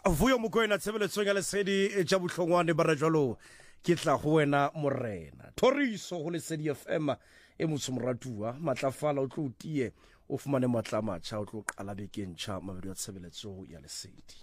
vuyo mokoena tshebeletsong ya lesedi tša bohlongwane ba re jalo ke tla go wena morena thoriso go lesedi FM e motsho moratua matlafala o tlo tie o fumane matla matšha o tlo qala bekeng tša mabedi ya tshebeletsong ya lesedi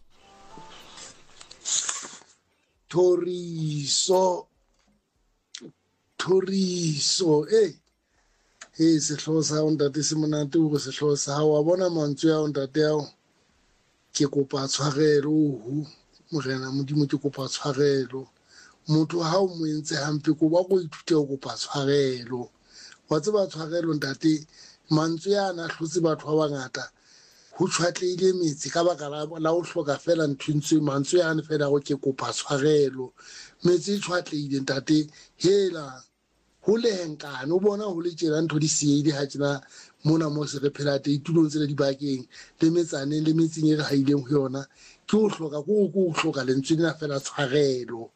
Thoriso sehloho sa hao ntate se monate hore sehloho sa hao wa bona mantswe ao ntate ao ke kopa tshwarelo morena modimo ke kopa tshwarelo motho ha o mo entse hampe ko ba go ithuta go kopa tshwarelo wa tseba tshwarelo ntate mantswe ana hlotse batho ba bangata ho tshwatlehile metsi ka baka la o hloka fela ntshwe mantswe ana fela go ke kopa tshwarelo metsi tshwatlehile ntate hela ho lenkana o bona ho le tjena ntho di siile ha tsena mona mo se re phela te itulong tsela di bakeng le metsane le metseng e re haileng ho yona ke o hloka go hloka lentswe dina fela tshwarelo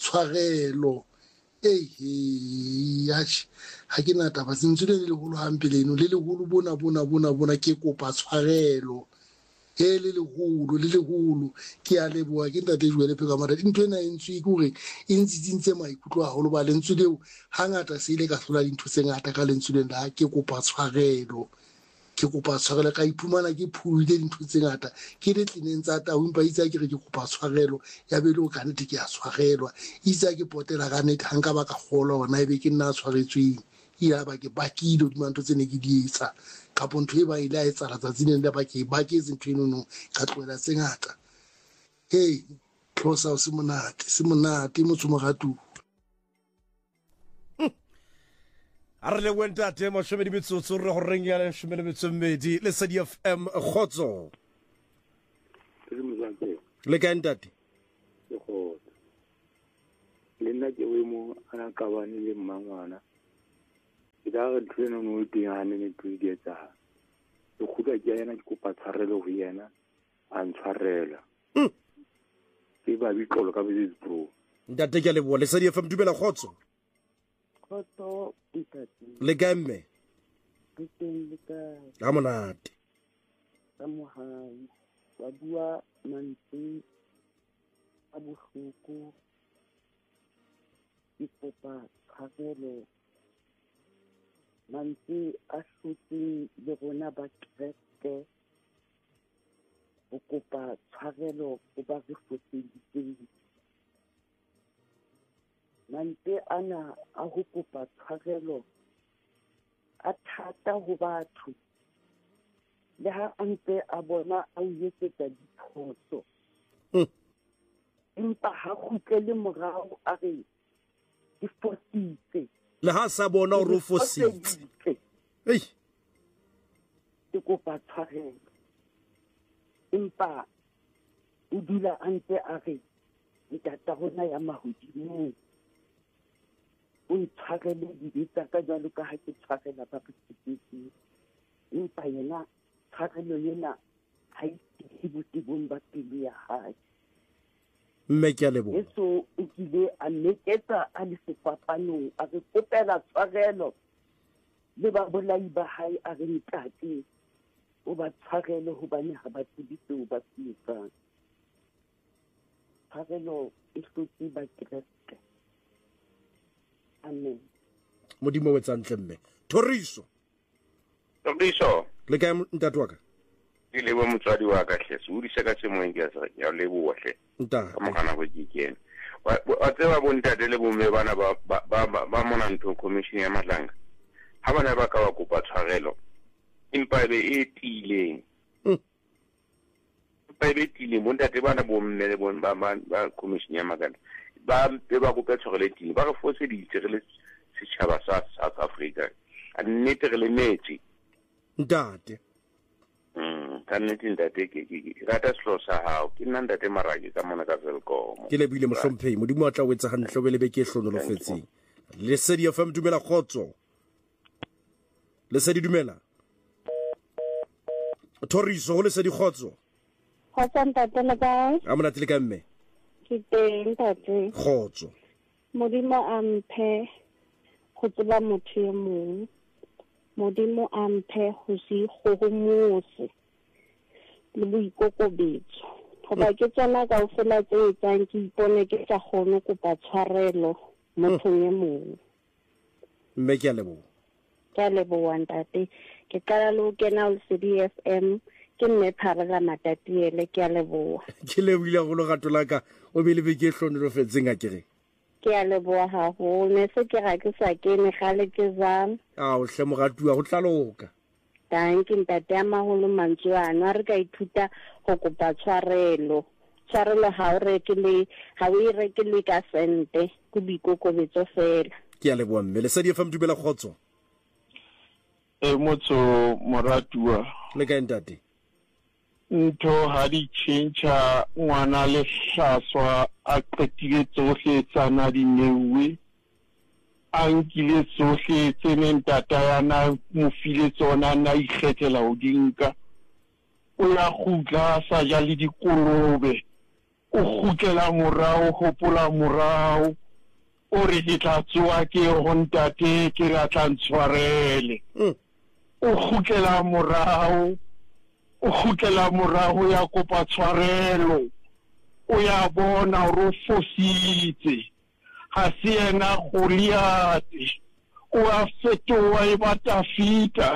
ha ke na taba sentswe le holo hampe leno le holo bona ke kopa tshwarelo le holo ke a leboha ke ntate Joele Pheka mara ntwe na entswe ke hore e ntshitsintse maikutlo haholo ba lentswe leo hangata se ile ka hlola dintho tse ngata ka lentswe le la ke kopa tshwarelo ka iphumana ke phuile dintho tse ngata ke le tleneng tsa tao empa itse ke re ke kopa tshwarelo ya be le o ka nnete ke a tshwarelwa itse ke potela ka nnete ha nka ba ka kgola ona ebe ke nna tshwaretsweng ya ba ke bakile di manto tse ne ke di etsa ka ntho e ba ile a etsa tsatsing le ba ke baketse ntho eno ka tloela tse ngata tlosa se monate motho mogatu a re le wentate mashome di metsotso re go reng ya leshome le metsomedi lesedi FM khotso le ka ntate le nna ke mo ana ka bane le mmangwana ida re tlheno mo diane ne tlietsa le khuda ke yana ke kopa tshwarelo ho yena a ntshwarela ke ba bitlolo ka bezi bro ntate ke le bo lesedi FM dumela khotso le ka mme ha monate ka mohai wa bua mantsi a bohloko ke kopa tshwarelo mantsi a hlotseng le rona ba kreste o kopa tshwarelo o ba re foseditseng mantsi ana a ho kopa tshwarelo a thata ho batho le ha ante a bona a uetsetsa diphoso empa ha khutlele morao a re di fositse le ha sa bona o rofositse ke kopa tshwarelo empa o dula ante a re ntata rona ya mahodimo o ntshwarele dibetsa ka jwalo ka ha ke tshwarela ba re tsepetse empa yena tshwarelo yena ha e botebong ba pelo ya hae mme ke a leboha eso o kile a neketsa a le sefapanong a re kopela tshwarelo le ba bolai ba hae a re ntate o ba tshwarelo hobane ha ba tsebe tseo ba se etsang tshwarelo e hlotse ba kreste amen modimo o etsa ntle mme thoriso le ka ntate wa ka ke lebo motswadi wa ka hle se o di seka se moeng ke ya lebo hle ntate ka mogana go dikene wa tseba bo ntate le bo mme bana ba mona ntho commission ya matlanga ha bana ba ka wa kopa tshwarelo empa be e tileng bo ntate bana bo mme le bo ba commission ya magana ba ba kopa tshwarelo e tileng ba re foseditse re le setšhaba sa South Africa a nnete re le metsi ntate ka nnete ntate ke rata selo sa hao ke nna ntate Maraki ka mona ka Velkom ke lebile mohlomphehi modimo a tla o etsa hantle be le beke hlonolofetseng lesedi FM dumela khotso lesedi dumela thoriso ho lesedi khotso khotso ntate le kae a monate le ka mme ke teng ntate khotso modimo a mphe go tseba motho ye mong modimo a mphe go se go mose le boikokobetso goba ke tsona kaofela tse etsang ke ipone ke sa kgone kopa tshwarelo mothong e mong. mme ke a leboha. Ke a leboha ntate. Ke qala le ho kena Lesedi FM ke mme Pharela Matatiele, ke a leboha. Ke lebohile go lo gato la ka o be le be ke hlonelofetseng a kere. Ke a leboha haholo ne se ke ga ke sa kene gale ke zang. O hle mogatua go tlaloka. Danke ntate a maholo mantswe ana re ka ithuta go kopa tshwarelo. Tshwarelo ha o reke le ka sente go boikokobetso fela. Ke a leboha mme Lesedi FM dumela khotso. Motho moratua Le ka ntate. ntho ha di tšhentšha ngwana le hlaswa a qetile tsohle tsana di neuwe a nkile tsohle tsene ntata yana mo file tsona na ikgethela ho dinka o ya kgutla sa ja le dikolobe o kgutlela morao hopola morao o re ke tla tsoa ke ho ntate ke ra tla ntshwarele o kgutlela morao ya kopa tshwarelo o ya bona hore o fositse ha se yena Goliate o a fetoha e ba Tafita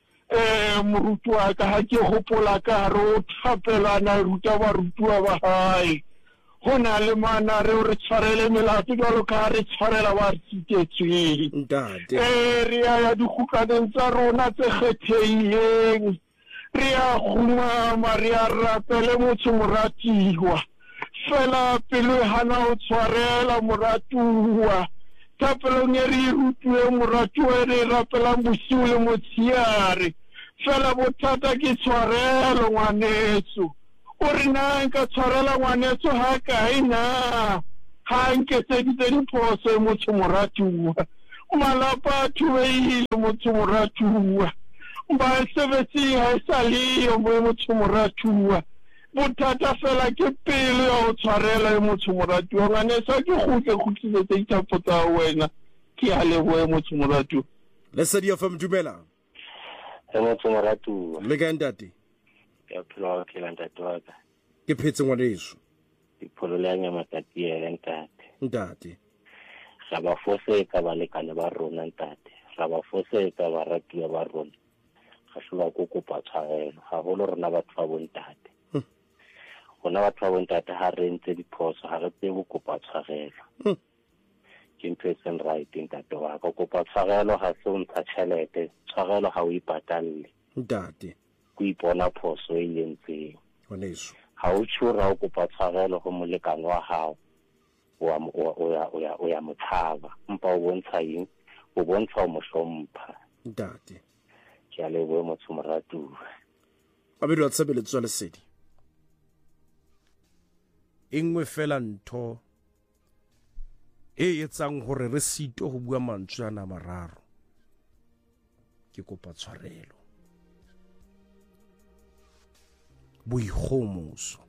moruti wa ka ha ke hopola ka re o thapelana ruta barutuwa ba hae ho na le mana re re tshwarele melato jwalo ka re tshwarela ba tsitsetsweng ntate re ya dikgutlaneng tsa rona tse kgethehileng re a khumama re a rapele motho moratiwa fela pelo hana o tshwarela moratuwa tapelong e re rutwe moratuwa re rapela bosiu le motshiare fela bothata ke tshwarelo ngwanetso o re na nka tshwarela ngwanetso ha kae na ha nke tse diphoso motho moratuwa malapa a thubeile motho moratuwa ba sebetsi ha sa le motho moratuwa bothata fela ke pele ya o tshwarela motho moratuwa ngwanetso ke khutletse itapo tsa wena ke a leboha motho moratuwa Lesedi FM dumela motho moratuwa le ka ntate ya phela ke la ntate wa ka ke phetse ngwaneso dipholo ya Matatiele ntate ga ba fose ka ba lekane ba rona ntate ga ba fose ka ba ratuwa ba rona ga hlola go kopa tshwarelo ga go rona batho ba bontate gona batho ba bontate ha re ntse diphoso ha re tse go kopa tshwarelo ke ntse sen right ntate wa ka kopa tshwarelo ha se o ntsha tšhelete tshwarelo ha o ipatalle ntate go ipona phoso e yentseng ngwaneso ha o tshura o kopa tshwarelo go molekane wa hao o ya motshaba mpa o bontsha eng o bontsha o mo hlompha ntate ke a leboha motho moratuwa a be re tshebeletso Lesedi engwe fela ntho e etsang hore re sito go bua mantswe ana mararo ke kopa tshwarelo boikgomoso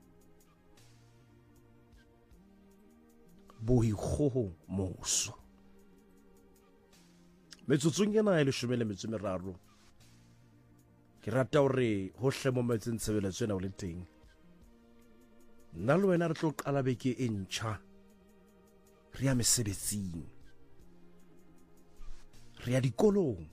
metsotsong ena e 13 ke rata hore hohle mo metseng tshebeletso ena o le teng nna le wena re tlo qala beke e ntjha re ya mesebetsing re ya dikolong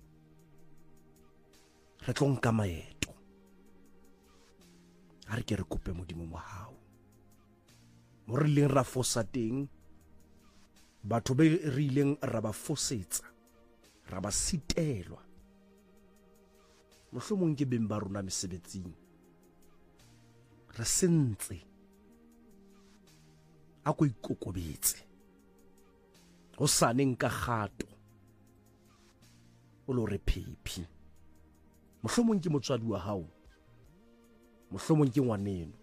re tlo nka maeto ha re ke re kope modimo wa hao mo re leng ra fosa teng batho be re ileng ra ba fosetsa ra ba sitelwa mohlomong ke beng ba rona mesebetsing re sentse a go ikokobetse o saneng ka gato o lo re phephi mohlomong ke motswadi wa hao mohlomong ke ngwaneno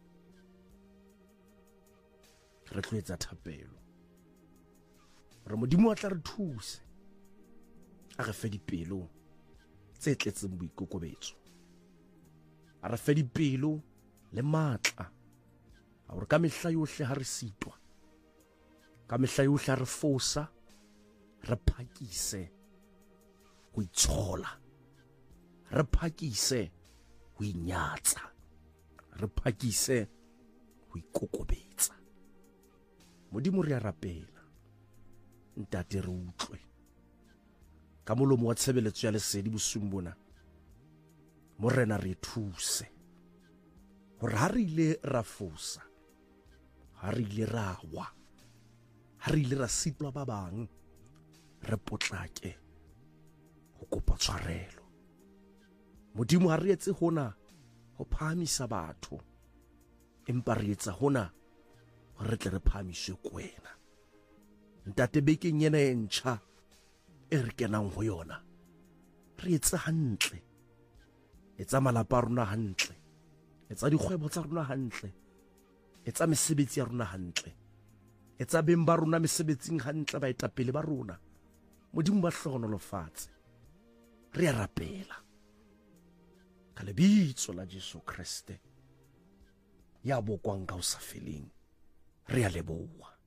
re tloetsa thapelo re modimo a tla re thuse a re fe dipelo tse tletseng boikokobetso a re fe dipelo le matla a hore ka mehla yohle ha re sitwa ka mehla yohle ha re fosa re phakise go itshola re phakise go inyatsa re phakise ho ikokobetsa. Modimo re a rapela, ntate re utlwe ka molomo wa tshebeletso ya lesedi bosung bona. Morena re thuse hore ha re ile ra fosa, ha re ile ra wa, ha re ile ra sitwa ba bang, re potlake ho kopa tshwarelo. Modimo ha re etse hona ho phahamisa batho, empa re etsa hona hore re tle re phahamiswe kwena. Ntate, bekeng ena e ntjha e re kenang ho yona, re etse hantle, etsa malapa a rona hantle, etsa dikgwebo tsa rona hantle, etsa mesebetsi ya rona hantle, etsa beng ba rona mesebetsing hantle, baetapele ba rona. Modimo ba hlohonolofatse, re a rapela ka lebitso la Jesu Kriste ya bokwang ka o sa feleng, re a leboha.